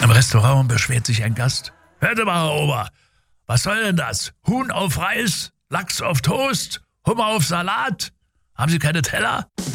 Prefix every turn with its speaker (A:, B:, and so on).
A: Im Restaurant beschwert sich ein Gast. Hörte mal, Herr Ober, was soll denn das? Huhn auf Reis, Lachs auf Toast, Hummer auf Salat? Haben Sie keine Teller?